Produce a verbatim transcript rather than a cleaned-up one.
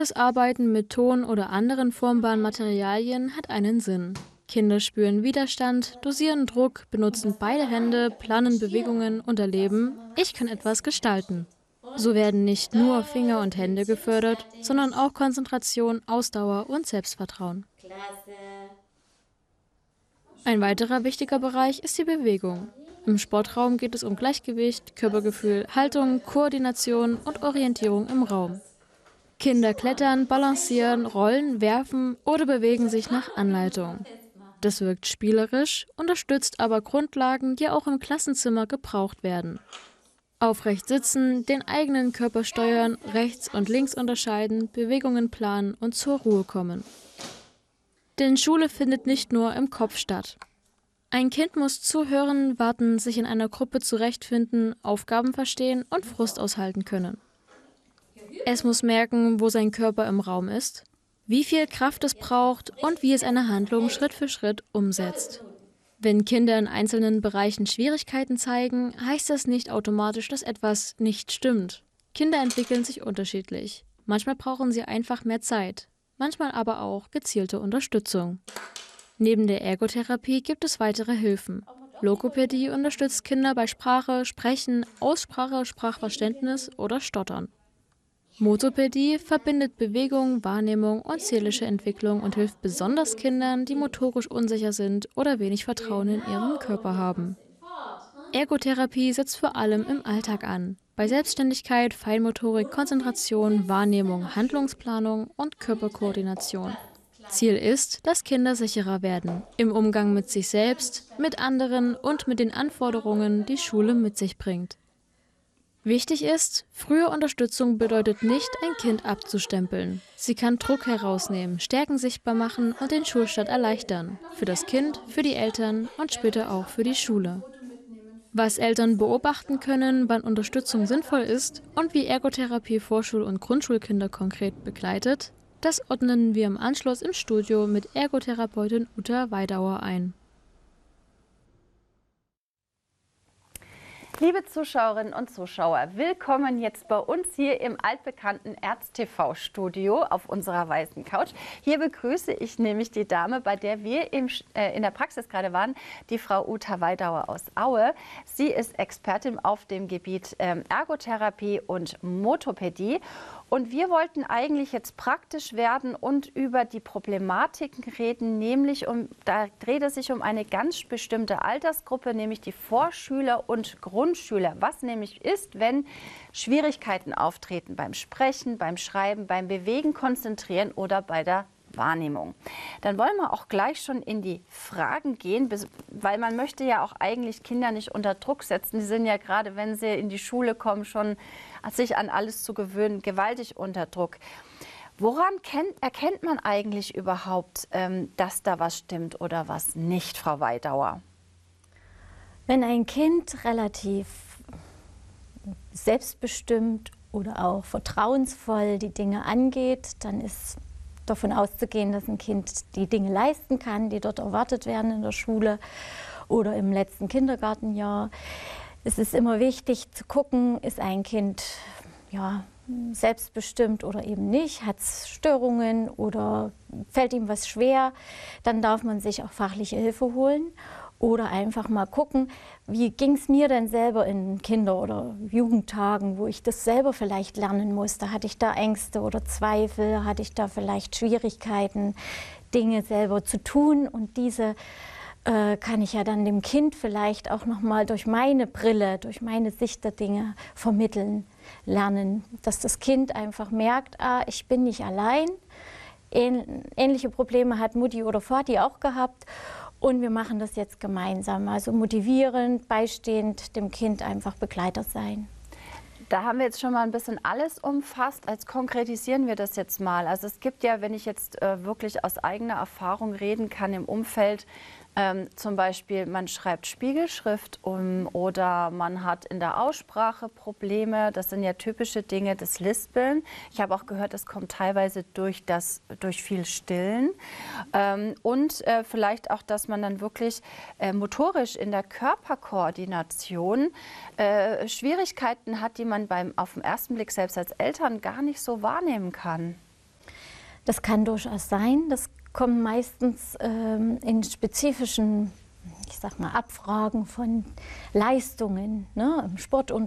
Das Arbeiten mit Ton oder anderen formbaren Materialien hat einen Sinn. Kinder spüren Widerstand, dosieren Druck, benutzen beide Hände, planen Bewegungen und erleben, ich kann etwas gestalten. So werden nicht nur Finger und Hände gefördert, sondern auch Konzentration, Ausdauer und Selbstvertrauen. Ein weiterer wichtiger Bereich ist die Bewegung. Im Sportraum geht es um Gleichgewicht, Körpergefühl, Haltung, Koordination und Orientierung im Raum. Kinder klettern, balancieren, rollen, werfen oder bewegen sich nach Anleitung. Das wirkt spielerisch, unterstützt aber Grundlagen, die auch im Klassenzimmer gebraucht werden. Aufrecht sitzen, den eigenen Körper steuern, rechts und links unterscheiden, Bewegungen planen und zur Ruhe kommen. Denn Schule findet nicht nur im Kopf statt. Ein Kind muss zuhören, warten, sich in einer Gruppe zurechtfinden, Aufgaben verstehen und Frust aushalten können. Es muss merken, wo sein Körper im Raum ist, wie viel Kraft es braucht und wie es eine Handlung Schritt für Schritt umsetzt. Wenn Kinder in einzelnen Bereichen Schwierigkeiten zeigen, heißt das nicht automatisch, dass etwas nicht stimmt. Kinder entwickeln sich unterschiedlich. Manchmal brauchen sie einfach mehr Zeit, manchmal aber auch gezielte Unterstützung. Neben der Ergotherapie gibt es weitere Hilfen. Logopädie unterstützt Kinder bei Sprache, Sprechen, Aussprache, Sprachverständnis oder Stottern. Motopädie verbindet Bewegung, Wahrnehmung und seelische Entwicklung und hilft besonders Kindern, die motorisch unsicher sind oder wenig Vertrauen in ihren Körper haben. Ergotherapie setzt vor allem im Alltag an, bei Selbstständigkeit, Feinmotorik, Konzentration, Wahrnehmung, Handlungsplanung und Körperkoordination. Ziel ist, dass Kinder sicherer werden, im Umgang mit sich selbst, mit anderen und mit den Anforderungen, die Schule mit sich bringt. Wichtig ist, frühe Unterstützung bedeutet nicht, ein Kind abzustempeln. Sie kann Druck herausnehmen, Stärken sichtbar machen und den Schulstart erleichtern. Für das Kind, für die Eltern und später auch für die Schule. Was Eltern beobachten können, wann Unterstützung sinnvoll ist und wie Ergotherapie Vorschul- und Grundschulkinder konkret begleitet, das ordnen wir im Anschluss im Studio mit Ergotherapeutin Uta Weidauer ein. Liebe Zuschauerinnen und Zuschauer, willkommen jetzt bei uns hier im altbekannten Erz-T V-Studio auf unserer weißen Couch. Hier begrüße ich nämlich die Dame, bei der wir im, äh, in der Praxis gerade waren, die Frau Uta Weidauer aus Aue. Sie ist Expertin auf dem Gebiet ähm, Ergotherapie und Motopädie. Und wir wollten eigentlich jetzt praktisch werden und über die Problematiken reden, nämlich um, da dreht es sich um eine ganz bestimmte Altersgruppe, nämlich die Vorschüler und Grundschüler. Was nämlich ist, wenn Schwierigkeiten auftreten beim Sprechen, beim Schreiben, beim Bewegen, Konzentrieren oder bei der Wahrnehmung. Dann wollen wir auch gleich schon in die Fragen gehen, weil man möchte ja auch eigentlich Kinder nicht unter Druck setzen. Die sind ja gerade, wenn sie in die Schule kommen, schon sich an alles zu gewöhnen, gewaltig unter Druck. Woran kennt, erkennt man eigentlich überhaupt, ähm, dass da was stimmt oder was nicht, Frau Weidauer? Wenn ein Kind relativ selbstbestimmt oder auch vertrauensvoll die Dinge angeht, dann ist davon auszugehen, dass ein Kind die Dinge leisten kann, die dort erwartet werden in der Schule oder im letzten Kindergartenjahr. Es ist immer wichtig zu gucken, ist ein Kind ja, selbstbestimmt oder eben nicht, hat es Störungen oder fällt ihm was schwer, dann darf man sich auch fachliche Hilfe holen. Oder einfach mal gucken, wie ging es mir denn selber in Kinder- oder Jugendtagen, wo ich das selber vielleicht lernen musste. Hatte ich da Ängste oder Zweifel? Hatte ich da vielleicht Schwierigkeiten, Dinge selber zu tun? Und diese äh, kann ich ja dann dem Kind vielleicht auch noch mal durch meine Brille, durch meine Sicht der Dinge vermitteln, lernen. Dass das Kind einfach merkt, ah, ich bin nicht allein. Ähnliche Probleme hat Mutti oder Vati auch gehabt. Und wir machen das jetzt gemeinsam, also motivierend, beistehend, dem Kind einfach Begleiter sein. Da haben wir jetzt schon mal ein bisschen alles umfasst. Als konkretisieren wir das jetzt mal. Also es gibt ja, wenn ich jetzt äh, wirklich aus eigener Erfahrung reden kann im Umfeld, ähm, zum Beispiel man schreibt Spiegelschrift um oder man hat in der Aussprache Probleme. Das sind ja typische Dinge, das Lispeln. Ich habe auch gehört, das kommt teilweise durch, das, durch viel Stillen. Ähm, und äh, vielleicht auch, dass man dann wirklich äh, motorisch in der Körperkoordination äh, Schwierigkeiten hat, die man beim, auf den ersten Blick selbst als Eltern gar nicht so wahrnehmen kann. Das kann durchaus sein. Das kommt meistens ähm, in spezifischen, ich sag mal, Abfragen von Leistungen, ne, im Sportunterricht.